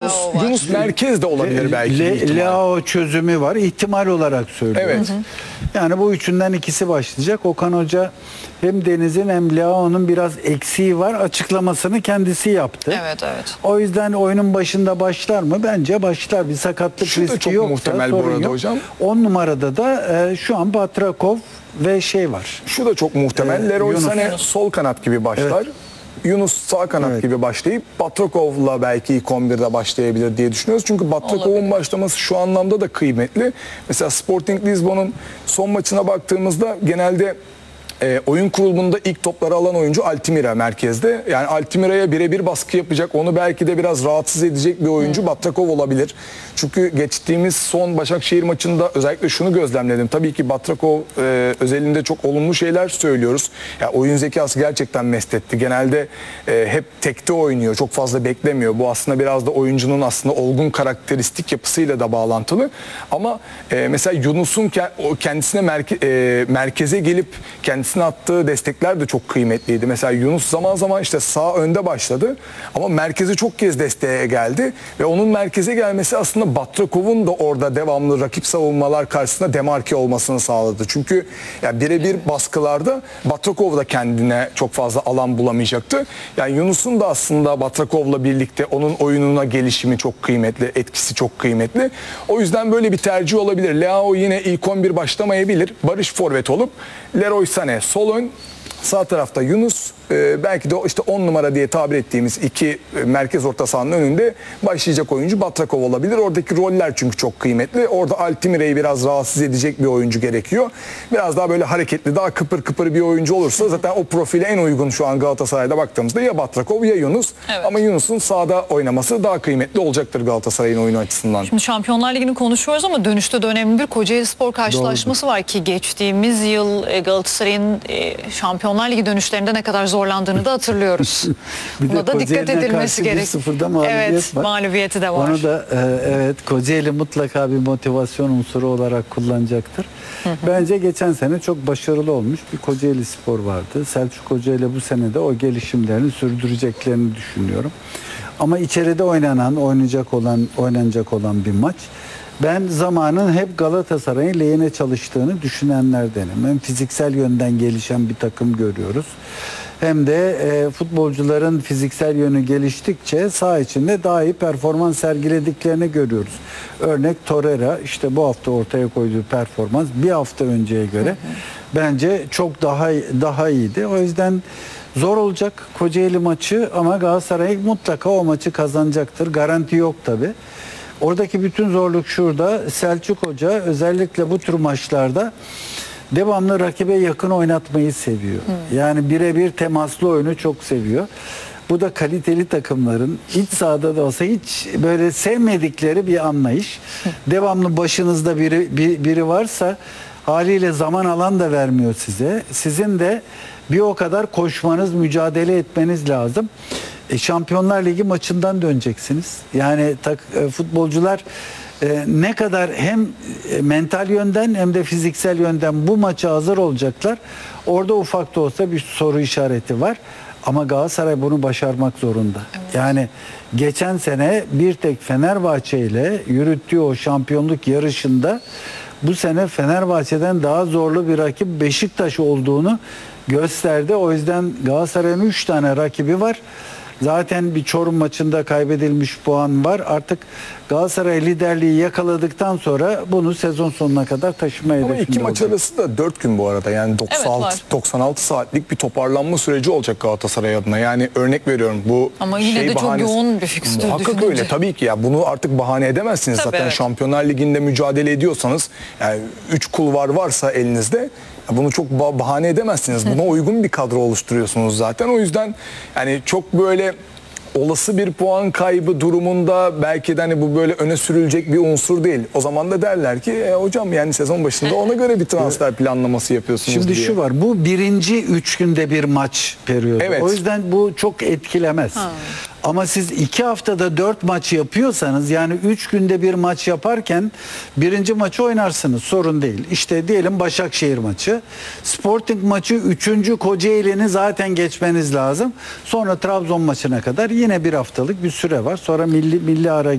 Yunus merkez de olabilir belki. Leao çözümü var. İhtimal olarak söylüyorum. Evet. Yani bu üçünden ikisi başlayacak. Okan Hoca hem Deniz'in hem Leao'nun biraz eksiği var. Açıklamasını kendisi yaptı. Evet, evet. O yüzden oyunun başında başlar mı? Bence başlar. Bir sakatlık Şu da riski çok yoksa muhtemel bu sorun arada yok. hocam. 10 numarada da şu an Batrakov ve şey var. Şu da çok muhtemel. Leroy Yunus. Sané sol kanat gibi başlar. Yunus sağ kanat gibi başlayıp Batrakov'la belki ilk 11'de başlayabilir diye düşünüyoruz. Çünkü Batrakov'un başlaması şu anlamda da kıymetli. Mesela Sporting Lisbon'un son maçına baktığımızda genelde oyun kurulumunda ilk topları alan oyuncu Altimira merkezde. Yani Altimira'ya birebir baskı yapacak, onu belki de biraz rahatsız edecek bir oyuncu Batrakov olabilir. Çünkü geçtiğimiz son Başakşehir maçında özellikle şunu gözlemledim. Tabii ki Batrakov özelinde çok olumlu şeyler söylüyoruz. Yani oyun zekası gerçekten mest etti. Genelde hep tekte oynuyor, çok fazla beklemiyor. Bu aslında biraz da oyuncunun aslında olgun karakteristik yapısıyla da bağlantılı. Ama mesela Yunus'un kendisine merkeze gelip kendisine attığı destekler de çok kıymetliydi. Mesela Yunus zaman zaman işte sağ önde başladı ama merkeze çok kez desteğe geldi ve onun merkeze gelmesi aslında Batrakov'un da orada devamlı rakip savunmalar karşısında demarke olmasını sağladı. Çünkü yani birebir baskılarda Batrakov da kendine çok fazla alan bulamayacaktı. Yani Yunus'un da aslında Batrakov'la birlikte onun oyununa gelişimi çok kıymetli, etkisi çok kıymetli. O yüzden böyle bir tercih olabilir. Leao yine ilk 11 başlamayabilir. Barış forvet olup Leroy Sané sol ön, sağ tarafta Yunus, belki de işte 10 numara diye tabir ettiğimiz iki merkez orta sahanın önünde başlayacak oyuncu Batrakov olabilir. Oradaki roller çünkü çok kıymetli. Orada Altimire'yi biraz rahatsız edecek bir oyuncu gerekiyor. Biraz daha böyle hareketli, daha kıpır kıpır bir oyuncu olursa zaten o profile en uygun şu an Galatasaray'da baktığımızda ya Batrakov ya Yunus. Evet. Ama Yunus'un sağda oynaması daha kıymetli olacaktır Galatasaray'ın oyunu açısından. Şimdi Şampiyonlar Ligi'ni konuşuyoruz ama dönüşte de önemli bir Kocaelispor karşılaşması var ki geçtiğimiz yıl Galatasaray'ın Şampiyonlar Ligi dönüşlerinde ne kadar zorlandığını da hatırlıyoruz. Buna da dikkat edilmesi gerekiyor. Evet, var. mağlubiyeti de var. Onu da evet, Kocaeli mutlaka bir motivasyon unsuru olarak kullanacaktır. Bence geçen sene çok başarılı olmuş bir Kocaelispor vardı. Selçuk Hoca ile bu sene de o gelişimlerini sürdüreceklerini düşünüyorum. Ama içeride oynanacak olan bir maç. Ben zamanın hep Galatasaray'ın lehine çalıştığını düşünenlerdenim. Hem fiziksel yönden gelişen bir takım görüyoruz. Hem de futbolcuların fiziksel yönü geliştikçe saha içinde daha iyi performans sergilediklerini görüyoruz. Örnek Torreira işte bu hafta ortaya koyduğu performans bir hafta önceye göre bence çok daha iyiydi. O yüzden zor olacak Kocaeli maçı ama Galatasaray mutlaka o maçı kazanacaktır. Garanti yok tabii. Oradaki bütün zorluk şurada. Selçuk Hoca özellikle bu tür maçlarda devamlı rakibe yakın oynatmayı seviyor. Yani birebir temaslı oyunu çok seviyor. Bu da kaliteli takımların iç sahada da olsa hiç böyle sevmedikleri bir anlayış. Devamlı başınızda biri varsa haliyle zaman alan da vermiyor size. Sizin de bir o kadar koşmanız, mücadele etmeniz lazım. Şampiyonlar Ligi maçından döneceksiniz. Yani futbolcular ne kadar hem mental yönden hem de fiziksel yönden bu maça hazır olacaklar. Orada ufak da olsa bir soru işareti var. Ama Galatasaray bunu başarmak zorunda. Evet. Yani geçen sene bir tek Fenerbahçe ile yürüttüğü o şampiyonluk yarışında bu sene Fenerbahçe'den daha zorlu bir rakip Beşiktaş olduğunu gösterdi. O yüzden Galatasaray'ın 3 tane rakibi var. Zaten bir Çorum maçında kaybedilmiş puan var. Artık Galatasaray liderliği yakaladıktan sonra bunu sezon sonuna kadar taşıma hedefinde olacak. Ama iki maç arası da 4 gün bu arada. Yani 96 saatlik bir toparlanma süreci olacak Galatasaray adına. Yani örnek veriyorum bu ama yine de çok yoğun bir fikstür. Muhakkak öyle tabii ki ya. Bunu artık bahane edemezsiniz. Tabii, zaten evet. Şampiyonlar Ligi'nde mücadele ediyorsanız yani 3 kulvar varsa elinizde bunu çok bahane edemezsiniz. Buna uygun bir kadro oluşturuyorsunuz zaten. O yüzden yani çok böyle olası bir puan kaybı durumunda belki de hani bu böyle öne sürülecek bir unsur değil. O zaman da derler ki hocam yani sezon başında ona göre bir transfer planlaması yapıyorsunuz Şimdi diye. Şu var, bu birinci 3 günde bir maç periyodu. Evet. O yüzden bu çok etkilemez. Ama siz 2 haftada 4 maç yapıyorsanız yani 3 günde bir maç yaparken birinci maçı oynarsınız, sorun değil. İşte diyelim Başakşehir maçı, Sporting maçı 3. Kocaeli'ni zaten geçmeniz lazım. Sonra Trabzon maçına kadar yine bir haftalık bir süre var. Sonra milli ara